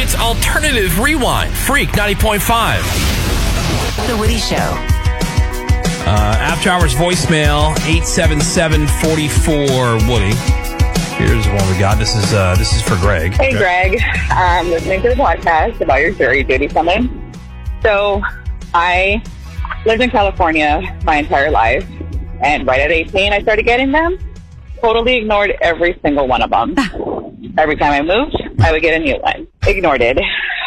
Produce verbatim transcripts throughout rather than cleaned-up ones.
It's Alternative Rewind. Freak ninety point five. The Woody Show. Uh, after hours voicemail, eight seven seven, four four, Woody. Here's one we got. This is uh, this is for Greg. Hey, Greg. I'm listening to the podcast about your jury duty summons. So, I lived in California my entire life, and right at eighteen, I started getting them. Totally ignored every single one of them. Every time I moved, I would get a new one. Ignored it.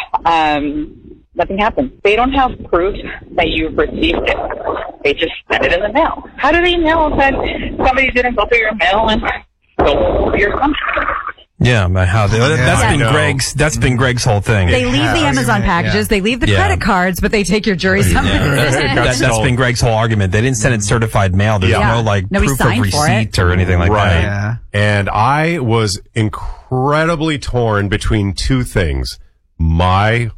Um, nothing happened. They don't have proof that you've received it. They just send it in the mail. How do they know that somebody didn't go through your mail and stole your something? Yeah, but how they, Yeah, that's I been know. Greg's. That's been Greg's whole thing. They leave the Amazon packages, they leave the Yeah. credit cards, but they take your jury summons. Yeah. that, that's been Greg's whole argument. They didn't send it certified mail. There's Yeah. no like Nobody proof of signed for receipt or anything like Right. that. Yeah. And I was incredibly torn between two things. My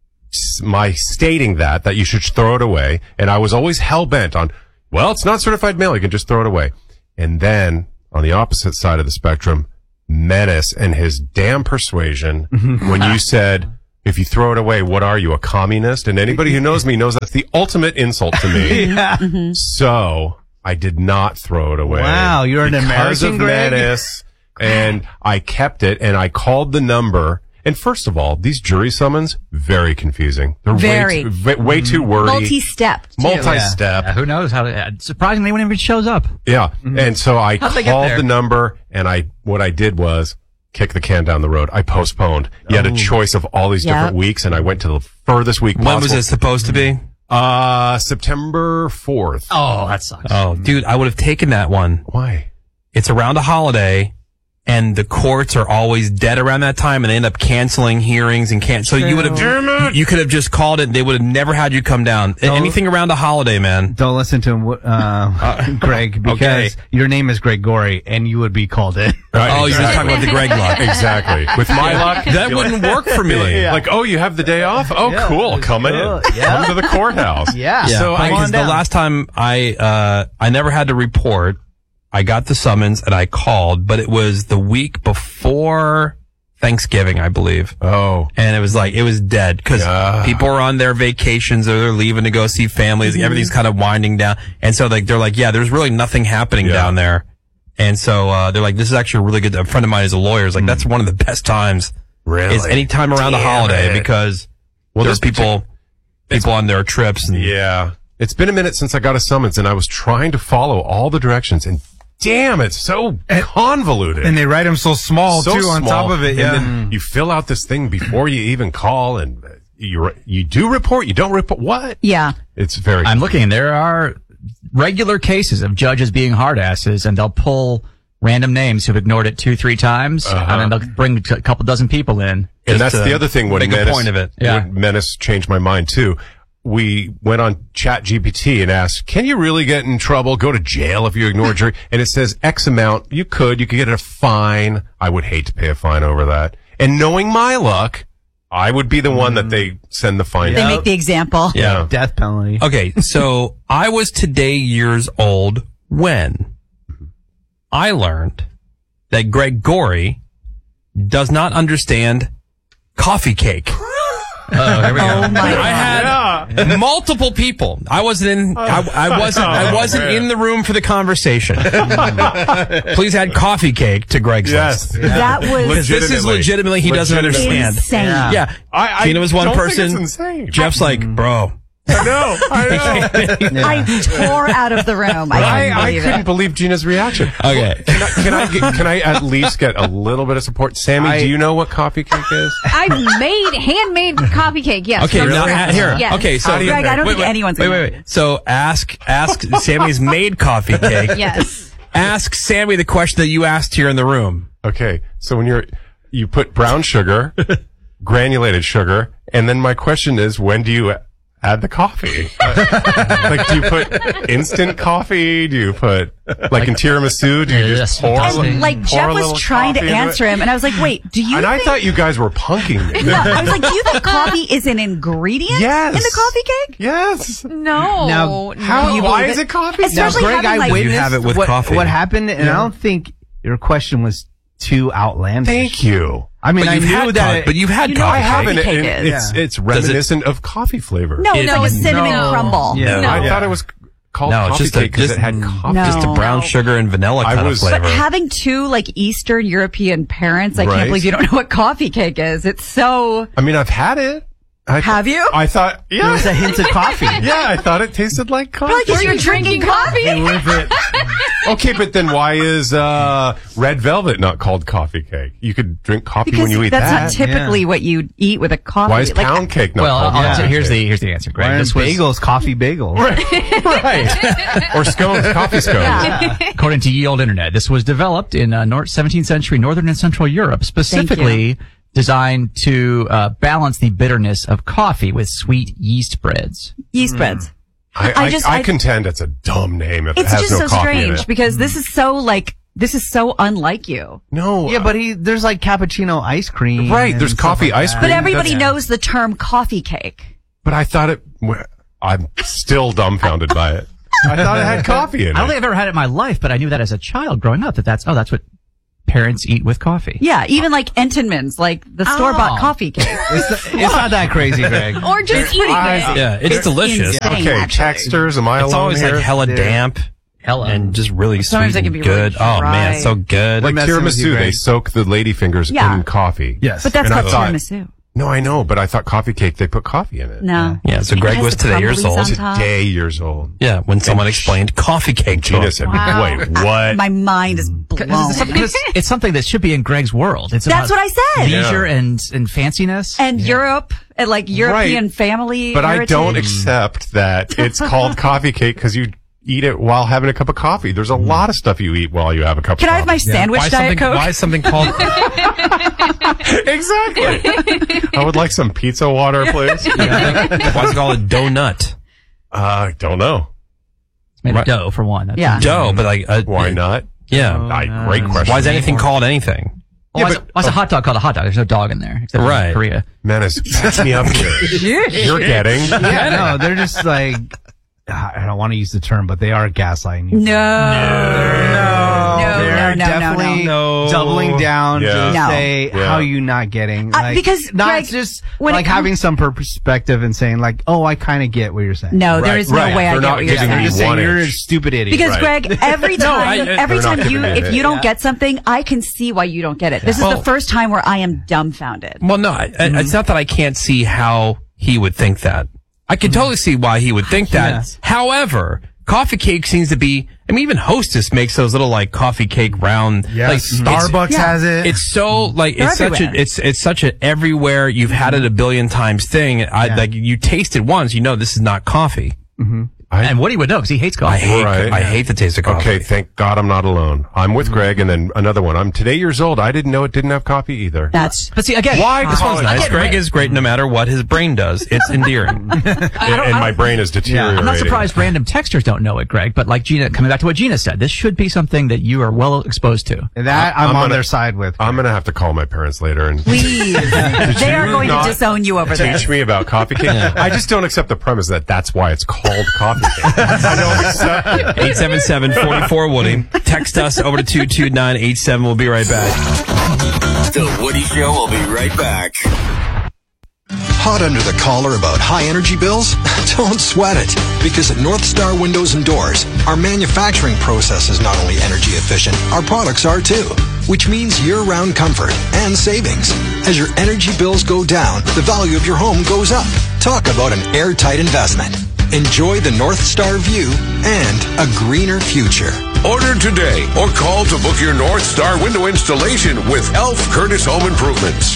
my stating that, that you should throw it away. And I was always hell-bent on, well, it's not certified mail. You can just throw it away. And then on the opposite side of the spectrum, Menace and his damn persuasion when you said, if you throw it away, what are you, a communist? And anybody who knows me knows that's the ultimate insult to me. Yeah. So I did not throw it away. Wow, you're an because American, of Greg? Menace, and I kept it, and I called the number. And first of all, these jury summons, very confusing. They're Very. way too, way, way too wordy. Multi-step. too. Multi-step. Yeah, who knows how? Uh, surprisingly, when it shows up. Yeah. And so I How'd they get called there? the number, and I, what I did was kick the can down the road. I postponed. You had a choice of all these Yep. different weeks, and I went to the furthest week When possible. was it supposed to be? Uh, September fourth. Oh, that sucks. Oh, dude, I would have taken that one. Why? It's around a holiday, and the courts are always dead around that time, and they end up canceling hearings and can. So you would have, you could have just called it. And they would have never had you come down. No. Anything around a holiday, man. Don't listen to him, uh, Greg, because okay. your name is Greg Gorey, and you would be called in. Right, Oh, you're just talking about the Greg luck. Exactly. With my luck, That you're wouldn't work for me. like, oh, you have the day off? Oh, Yeah. cool. Coming Cool. in. Yeah. Come to the courthouse. Yeah. Yeah, So I, come on the down. last time I, uh, I never had to report. I got the summons and I called, but it was the week before Thanksgiving, I believe. Oh. And it was like, it was dead because Yeah. people are on their vacations or they're leaving to go see families. Everything's kind of winding down. And so like, they're like, yeah, there's really nothing happening Yeah. down there. And so, uh, they're like, this is actually a really good, a friend of mine is a lawyer. Is like, that's one of the best times. Really? Is any time around the Damn holiday it. because Well, there's this people, people on their trips. And, Yeah. It's been a minute since I got a summons, and I was trying to follow all the directions, and damn, it's so convoluted. And they write them so small, so too, on small. top of it. And Yeah. then you fill out this thing before you even call, and you you do report, you don't report. What? Yeah. It's very. I'm looking. There are regular cases of judges being hard asses, and they'll pull random names who've ignored it two, three times, Uh-huh. and then they'll bring a couple dozen people in. And just that's to the other thing when make a Menace, point of it. Yeah. when Menace changed my mind too. We went on Chat G P T and asked, can you really get in trouble, go to jail if you ignore jury? And it says X amount. You could, you could get a fine. I would hate to pay a fine over that. And knowing my luck, I would be the one that they send the fine They to. make the example. Yeah. Death penalty. Okay, so I was today years old when I learned that Greg Gorey does not understand coffee cake. Oh, here we go. Oh my I had multiple people. I wasn't in. I, I wasn't. I wasn't in the room for the conversation. Please add coffee cake to Greg's Yes. list. That was Because this is legitimately he doesn't Legitimately. understand. insane. Yeah. Yeah, I- I Tina was one don't think person. it's insane. Jeff's like, bro. I know. I know. I tore out of the room. I couldn't I, I believe couldn't it. believe Gina's reaction. Okay. Can I, can I get, can I at least get a little bit of support? Sammy, I- do you know what coffee cake is? I've made handmade coffee cake. Yes. Okay, from now scratch. uh, here. Yes. Okay, so How do you Greg, I don't wait, think wait, anyone's Wait, gonna wait, wait. So ask, ask Sammy's made coffee cake. Yes. Ask Sammy the question that you asked here in the room. Okay, so when you're, you put brown sugar, granulated sugar, and then my question is, when do you add the coffee? Like, do you put instant coffee? Do you put, like in tiramisu, do you Yeah, just yes, pour, a fantastic. li- And, like, pour Jeff a was little trying to coffee into answer it? him, and I was like, wait, do you And I think... thought you guys were punking me. No, I was like, do you think coffee is an ingredient Yes. in the coffee cake? Yes. No. Now, How, no. why is it coffee? Especially now, Greg, having, I like- witnessed You have it with what, coffee. what happened, and I don't think your question was too outlandish. Thank you. I mean, but I you've knew had that. co- it- but you've had You know coffee I what haven't. coffee It, cake it, is. it's it's Does it- reminiscent of coffee flavor. No, It- it's like a cinnamon No. crumble. Yeah. No. I Yeah. thought it was called No, it's coffee just a- cake because just- it had coffee. No. Just a brown sugar and vanilla I kind was- of But flavor. having two like Eastern European parents, I Right. can't believe you don't know what coffee cake is. It's so. I mean, I've had it. I, Have you? I thought, yeah. There was a hint of coffee. Yeah, I thought it tasted like coffee. Probably because you're drinking coffee. With it. Okay, but then why is uh, red velvet not called coffee cake? You could drink coffee Because when you eat that's that. not typically yeah. what you eat with a coffee. Why is Like, pound cake not Well, called I'll- coffee here's cake? the here's the answer, Greg. Why This aren't was, bagels, coffee bagels. Right. Or scones, coffee scones. Yeah. according to Ye Olde Internet, this was developed in uh, North seventeenth century Northern and Central Europe, specifically designed to uh, balance the bitterness of coffee with sweet yeast breads. yeast breads. I, I I, just- I I- contend it's a dumb name if it It's has just no so coffee in strange it. because this is so like this is so unlike you. No. Yeah, but he there's like cappuccino ice cream. Right, and there's stuff coffee like ice that. But cream. everybody That's- knows the term coffee cake. But I thought it. I'm still dumbfounded by it. I thought it had coffee in I don't it. think I've ever had it in my life, but I knew that as a child growing up that that's oh that's what parents eat with coffee. Yeah, even like Entenmann's, like the store bought Oh. coffee cake. It's, it's not that crazy, Greg. Or just eating it. yeah, it's delicious. insane. Okay, actually. textures. Am I It's alone always here? like hella Dude. damp Hella. and just really Sometimes sweet it and can be really good. Oh man, dry. it's so good. Like messing with you, tiramisu, they Greg. soak the ladyfingers Yeah. in coffee. Yes. But that's And I called thought- tiramisu. No, I know, but I thought coffee cake they put coffee in it. No. Yeah, so It Greg has was the today years crumblies old. on top. Today years old. Yeah, when someone explained coffee cake to Gina him. said, Wow. "Wait, what?" My mind is blown. Because it's, because it's something that should be in Greg's world. It's That's about what I said. Leisure Yeah. and and fanciness. And Europe, and like European family. But I heritage. don't accept that it's called coffee cake because you eat it while having a cup of coffee. There's a lot of stuff you eat while you have a cup Can of I have my coffee. sandwich Why diet something, coke? why is something called Exactly. I would like some pizza water, please. why is it called a donut? Uh, I don't know. Made of Right. dough for one. That's Yeah. Dough, but like uh, Why not? Yeah. I, great question. Why is anything called anything? Why, is, but- why is a hot dog called a hot dog? There's no dog in there, except Right. in Korea. Man, is catch me up here. You're getting. Yeah, no, they're just like, I don't want to use the term, but they are gaslighting you. No. No. No, They're no, no, definitely no. doubling down Yeah. to No. say, Yeah. how you not getting? Uh, Like, because, not Greg, just when it like comes- having some perspective and saying like, oh, I kind of get what you're saying. No, there Right, is no right. way I They're get not what you're giving They're saying. you just saying one you're a inch. stupid idiot. Because Right. Greg, every time, I- I- every they're not time you, giving it. if you don't Yeah. get something, I can see why you don't get it. This is Well- the first time where I am dumbfounded. Well, no, I, I- it's not that I can't see how he would think that. I can totally see why he would think that. Yes. However, coffee cake seems to be, I mean, even Hostess makes those little like coffee cake round. Yes, like, Starbucks Yeah. has it. It's so like They're it's such everywhere. a it's it's such a everywhere you've had it a billion times thing. I Yeah. like you taste it once, you know this is not coffee. I, And Woody would know because he hates coffee. I hate Right. I hate the taste of coffee. Okay, thank God I'm not alone. I'm with Greg, and then another one. I'm today years old. I didn't know it didn't have coffee either. That's But see, again, Why? This one's nice. Again, Greg Greg- is great no matter what his brain does. It's endearing. and and my brain is deteriorating. I'm not surprised random texters don't know it, Greg, but like Gina, coming back to what Gina said, this should be something that you are well exposed to. that I'm, I'm on gonna- their side with. I'm gonna have to call my parents later and please. They are you going to not disown you over this. teach me about coffee cake. I just don't accept the premise that that's why it's called coffee cake. I don't accept it. eight seven seven, four four, Woody. Text us over to two two nine eight seven. We'll be right back. The Woody Show will be right back. Hot under the collar about high energy bills? Don't sweat it, because at North Star Windows and Doors, our manufacturing process is not only energy efficient, our products are too, which means year-round comfort and savings. As your energy bills go down, the value of your home goes up. Talk about an airtight investment. Enjoy the North Star view and a greener future. Order today or call to book your North Star window installation with Elf Curtis Home Improvements.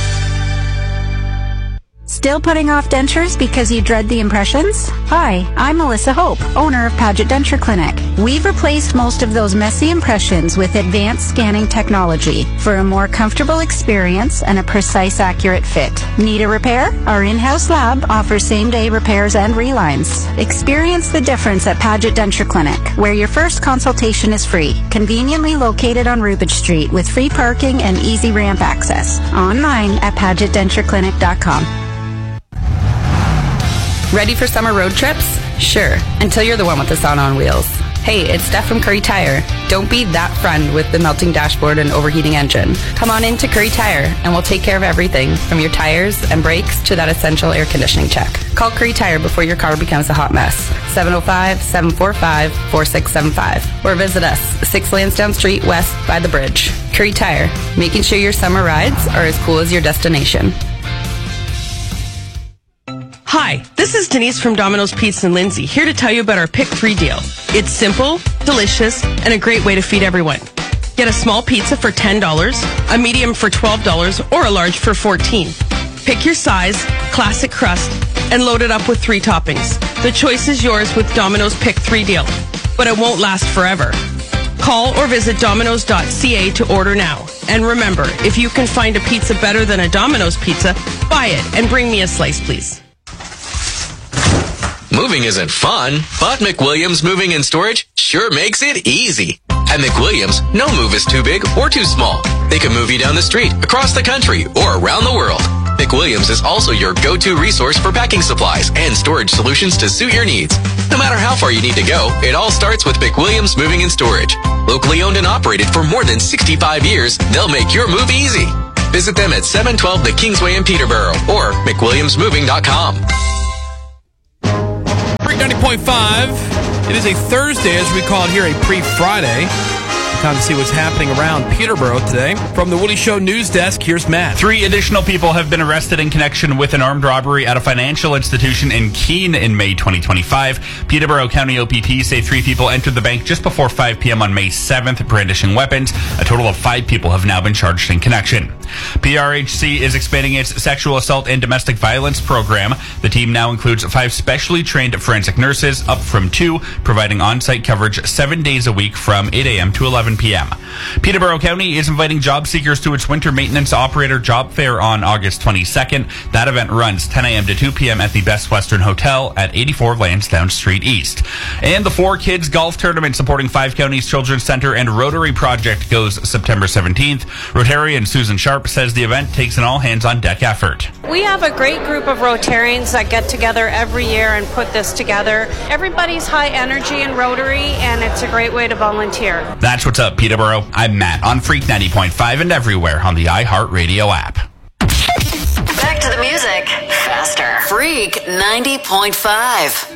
Still putting off dentures because you dread the impressions? Hi, I'm Melissa Hope, owner of Paget Denture Clinic. We've replaced most of those messy impressions with advanced scanning technology for a more comfortable experience and a precise, accurate fit. Need a repair? Our in-house lab offers same-day repairs and relines. Experience the difference at Paget Denture Clinic, where your first consultation is free, conveniently located on Rubidge Street with free parking and easy ramp access. Online at paget denture clinic dot com. Ready for summer road trips? Sure, until you're the one with the sauna on wheels. Hey, it's Steph from Curry Tire. Don't be that friend with the melting dashboard and overheating engine. Come on in to Curry Tire and we'll take care of everything from your tires and brakes to that essential air conditioning check. Call Curry Tire before your car becomes a hot mess. seven oh five, seven four five, four six seven five. Or visit us, six Lansdowne Street West by the bridge. Curry Tire, making sure your summer rides are as cool as your destination. Hi, this is Denise from Domino's Pizza in Lindsay, here to tell you about our Pick three deal. It's simple, delicious, and a great way to feed everyone. Get a small pizza for ten dollars, a medium for twelve dollars, or a large for fourteen dollars. Pick your size, classic crust, and load it up with three toppings. The choice is yours with Domino's Pick three deal, but it won't last forever. Call or visit Domino's dot C A to order now. And remember, if you can find a pizza better than a Domino's pizza, buy it and bring me a slice, please. Moving isn't fun, but McWilliams Moving and Storage sure makes it easy. At McWilliams, no move is too big or too small. They can move you down the street, across the country, or around the world. McWilliams is also your go-to resource for packing supplies and storage solutions to suit your needs. No matter how far you need to go, it all starts with McWilliams Moving and Storage. Locally owned and operated for more than sixty-five years, they'll make your move easy. Visit them at seven twelve The Kingsway in Peterborough or mcwilliams moving dot com. ninety point five. It is a Thursday, as we call it here, a pre-Friday. Time to see what's happening around Peterborough today. From the Woody Show News Desk, here's Matt. Three additional people have been arrested in connection with an armed robbery at a financial institution in Keene in May twenty twenty-five. Peterborough County O P P say three people entered the bank just before five p.m. on May seventh, brandishing weapons. A total of five people have now been charged in connection. P R H C is expanding its sexual assault and domestic violence program. The team now includes five specially trained forensic nurses, up from two, providing on-site coverage seven days a week from eight a.m. to eleven p.m. Peterborough County is inviting job seekers to its winter maintenance operator job fair on August twenty-second. That event runs ten a.m. to two p.m. at the Best Western Hotel at eighty-four Lansdowne Street East. And the Four Kids Golf Tournament supporting Five Counties Children's Center and Rotary Project goes September seventeenth. Rotarian Susan Sharp says the event takes an all-hands-on-deck effort. We have a great group of Rotarians that get together every year and put this together. Everybody's high energy in Rotary, and it's a great way to volunteer. That's what's up, Peterborough. I'm Matt on Freak ninety point five and everywhere on the iHeartRadio app. Back to the music. Faster. Freak ninety point five.